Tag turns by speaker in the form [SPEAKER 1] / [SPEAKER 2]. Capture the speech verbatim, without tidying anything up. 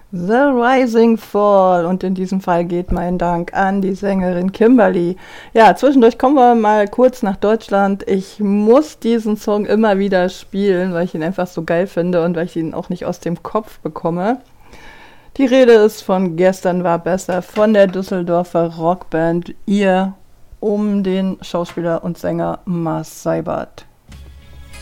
[SPEAKER 1] The Rising Fall. Und in diesem Fall geht mein Dank an die Sängerin Kimberly. Ja, zwischendurch kommen wir mal kurz nach Deutschland. Ich muss diesen Song immer wieder spielen, weil ich ihn einfach so geil finde und weil ich ihn auch nicht aus dem Kopf bekomme. Die Rede ist von Gestern war besser, von der Düsseldorfer Rockband Ihr um den Schauspieler und Sänger Mars Seibert.